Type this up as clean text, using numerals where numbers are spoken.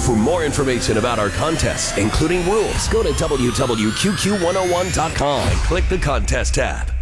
For more information about our contests, including rules, go to WWQQ101.com and click the contest tab.